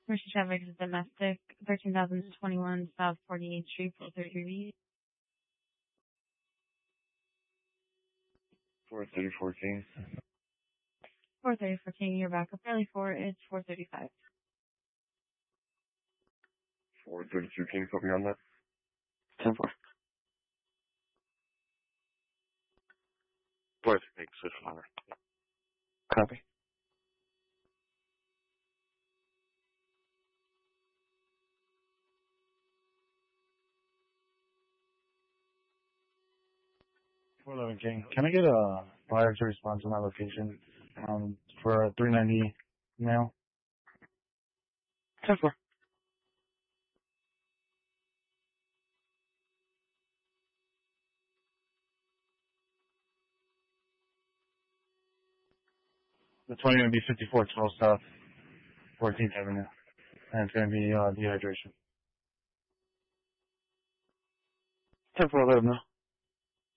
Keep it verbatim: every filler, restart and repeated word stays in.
Mercy traffic is domestic, thirteen thousand twenty-one South forty-eighth Street, four thirty-three B. four thirty fourteen. four thirty fourteen, you're back up early for it's four thirty-five. four thirty-two, can you put me on that? ten four. Fourth, make switch flower. Copy. four eleven King, can I get a buyer to respond to my location um, for a three ninety mail? ten four. It's only going to be fifty-four twelve South fourteenth Avenue, and it's going to be uh, dehydration. ten four, let him know.